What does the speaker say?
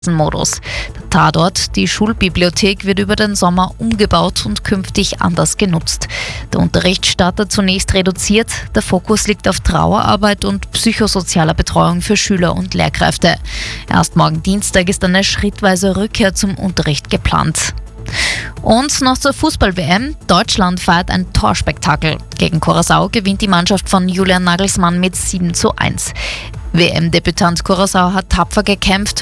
Modus. Der Tatort, die Schulbibliothek, wird über den Sommer umgebaut und künftig anders genutzt. Der Unterricht startet zunächst reduziert, der Fokus liegt auf Trauerarbeit und psychosozialer Betreuung für Schüler und Lehrkräfte. Erst morgen Dienstag ist eine schrittweise Rückkehr zum Unterricht geplant. Und noch zur Fußball-WM. Deutschland feiert ein Torspektakel. Gegen Curaçao gewinnt die Mannschaft von Julian Nagelsmann mit 7:1. WM-Debütant Curaçao hat tapfer gekämpft